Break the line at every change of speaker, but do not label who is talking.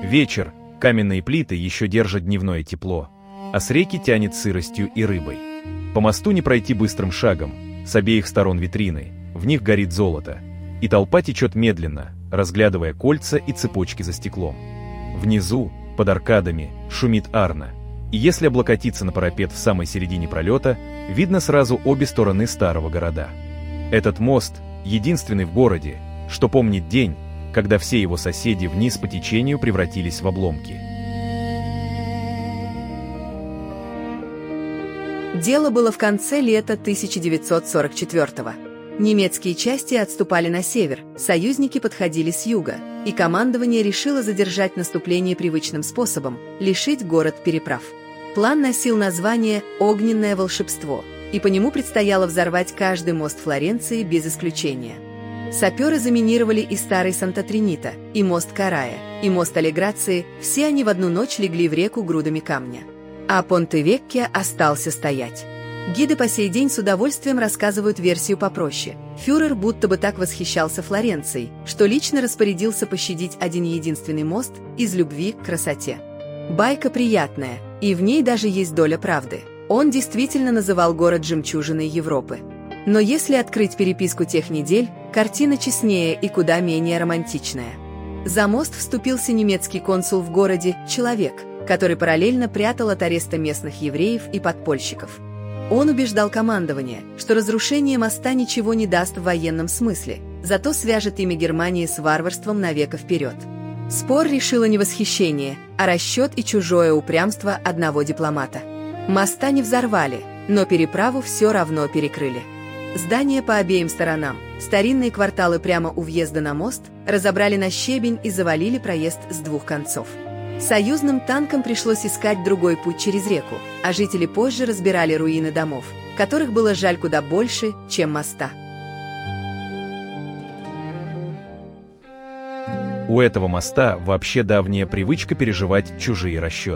Вечер, каменные плиты еще держат дневное тепло, а с реки тянет сыростью и рыбой. По мосту не пройти быстрым шагом, с обеих сторон витрины, в них горит золото, и толпа течет медленно, разглядывая кольца и цепочки за стеклом. Внизу, под аркадами, шумит Арно, и если облокотиться на парапет в самой середине пролета, видно сразу обе стороны старого города. Этот мост — единственный в городе, что помнит день, когда все его соседи вниз по течению превратились в обломки.
Дело было в конце лета 1944-го. Немецкие части отступали на север, союзники подходили с юга, и командование решило задержать наступление привычным способом – лишить город переправ. План носил название «Огненное волшебство», и по нему предстояло взорвать каждый мост Флоренции без исключения. Саперы заминировали и старый Санта-Тринита, и мост Карая, и мост Алеграции, все они в одну ночь легли в реку грудами камня. А Понте-Веккьо остался стоять. Гиды по сей день с удовольствием рассказывают версию попроще. Фюрер будто бы так восхищался Флоренцией, что лично распорядился пощадить один единственный мост из любви к красоте. Байка приятная, и в ней даже есть доля правды. Он действительно называл город жемчужиной Европы. Но если открыть переписку тех недель, картина честнее и куда менее романтичная. За мост вступился немецкий консул в городе «Человек», который параллельно прятал от ареста местных евреев и подпольщиков. Он убеждал командование, что разрушение моста ничего не даст в военном смысле, зато свяжет имя Германии с варварством на века вперед. Спор решило не восхищение, а расчет и чужое упрямство одного дипломата. Моста не взорвали, но переправу все равно перекрыли. Здания по обеим сторонам, старинные кварталы прямо у въезда на мост, разобрали на щебень и завалили проезд с двух концов. Союзным танкам пришлось искать другой путь через реку, а жители позже разбирали руины домов, которых было жаль куда больше, чем моста.
У этого моста вообще давняя привычка переживать чужие расчеты.